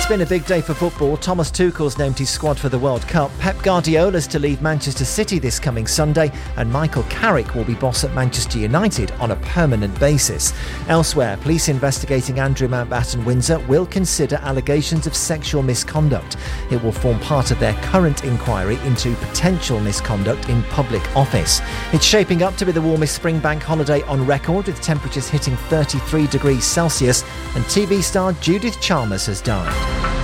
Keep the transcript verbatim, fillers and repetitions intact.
It's been a big day for football. Thomas Tuchel's named his squad for the World Cup. Pep Guardiola's to leave Manchester City this coming Sunday, and Michael Carrick will be boss at Manchester United on a permanent basis. Elsewhere, police investigating Andrew Mountbatten Windsor will consider allegations of sexual misconduct. It will form part of their current inquiry into potential misconduct in public office. It's shaping up to be the warmest spring bank holiday on record, with temperatures hitting thirty-three degrees Celsius, and T V star Judith Chalmers has died.